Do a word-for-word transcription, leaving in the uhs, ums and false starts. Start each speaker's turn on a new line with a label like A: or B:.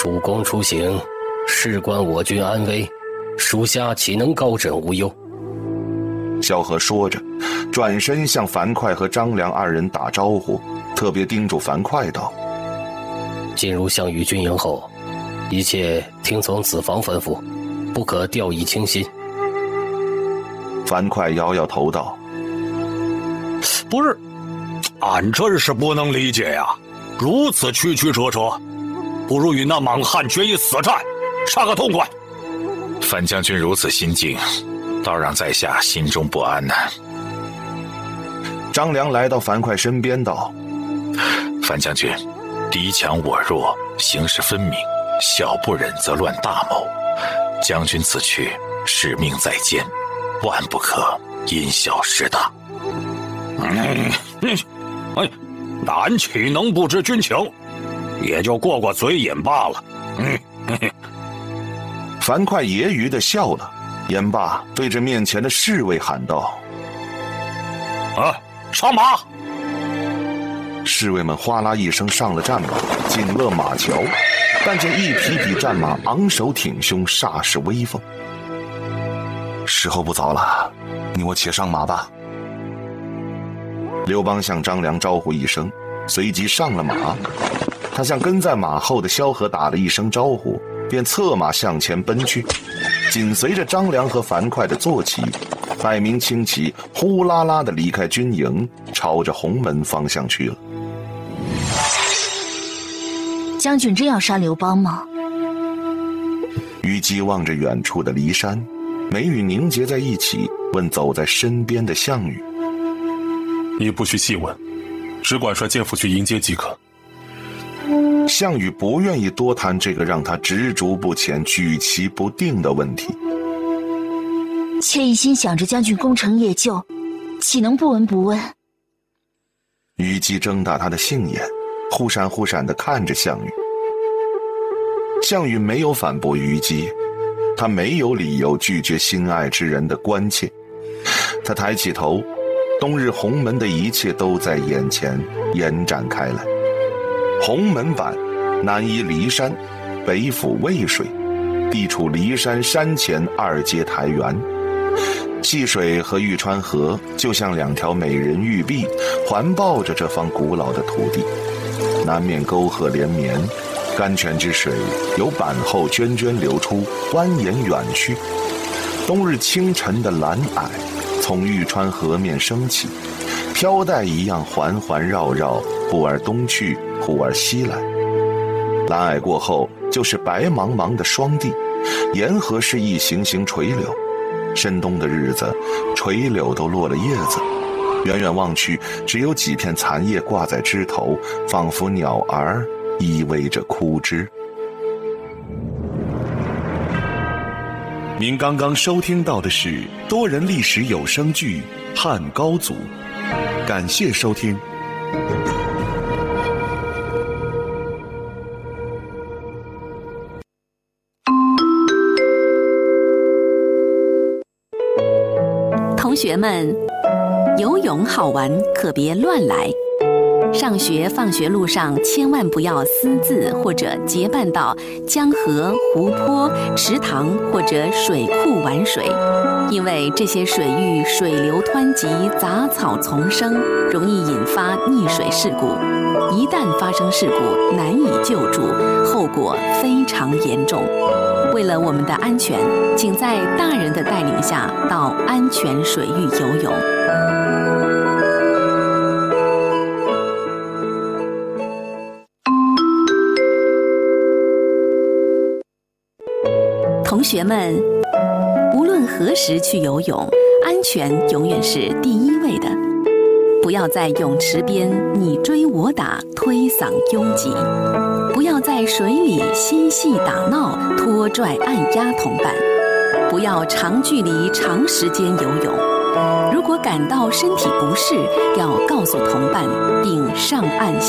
A: 主公出行，事关我军安危，属下岂能高枕无忧？
B: 萧何说着，转身向樊哙和张良二人打招呼，特别叮嘱樊哙道：
A: 进入项羽军营后，一切听从子房吩咐，不可掉以轻心。
B: 樊哙摇摇头道：
C: 不是，俺真是不能理解呀，如此曲曲折折，不如与那莽汉决一死战，杀个痛快。
D: 樊将军如此心境，倒让在下心中不安呢、啊。
B: 张良来到樊哙身边道：
D: 樊将军，敌强我弱，形势分明，小不忍则乱大谋。将军此去，使命在肩，万不可因小失大。
C: 嗯嗯，哎，俺岂能不知军情？也就过过嘴瘾罢了。嗯，嘿嘿。
B: 樊哙揶揄地笑了，言罢对着面前的侍卫喊道：
C: 啊，上马！
B: 侍卫们哗啦一声上了战马，进了马桥，但见一匹匹战马昂首挺胸，煞是威风。时候不早了，你我且上马吧。刘邦向张良招呼一声，随即上了马。他向跟在马后的萧何打了一声招呼，便策马向前奔去。紧随着张良和樊哙的坐骑，百名轻骑呼啦啦地离开军营，朝着鸿门方向去了。
E: 将军真要杀刘邦吗？
B: 虞姬望着远处的骊山，眉宇凝结在一起，问走在身边的项羽：
F: 你不需细问，只管率剑府去迎接即可。
B: 项羽不愿意多谈这个让他执着不前、举棋不定的问题。
E: 妾一心想着将军攻城夜救，岂能不闻不问？
B: 虞姬睁大他的杏眼，忽闪忽闪地看着项羽。项羽没有反驳虞姬，他没有理由拒绝心爱之人的关切。他抬起头，冬日鸿门的一切都在眼前延展开来。鸿门版，南依骊山，北抚渭水，地处骊山山前二阶台原。济水和玉川河就像两条美人玉臂，环抱着这方古老的土地。南面沟壑连绵，甘泉之水由板后涓涓流出，蜿蜒远去。冬日清晨的蓝霭从玉川河面升起，飘带一样环环绕绕，忽而东去，忽而西来。蓝霭过后就是白茫茫的霜地，沿河是一行行垂柳。深冬的日子，垂柳都落了叶子，远远望去，只有几片残叶挂在枝头，仿佛鸟儿依偎着枯枝。
G: 您刚刚收听到的是多人历史有声剧《汉高祖》，感谢收听。
H: 同学们，游泳好玩，可别乱来。上学放学路上千万不要私自或者结伴到江河、湖泊、池塘或者水库玩水，因为这些水域水流湍急，杂草丛生，容易引发溺水事故。一旦发生事故，难以救助，后果非常严重。为了我们的安全，请在大人的带领下到安全水域游泳。同学们，无论何时去游泳，安全永远是第一位的。不要在泳池边你追我打、推搡拥挤；不要在水里嬉戏打闹、拖拽按压同伴；不要长距离、长时间游泳。如果感到身体不适，要告诉同伴并上岸。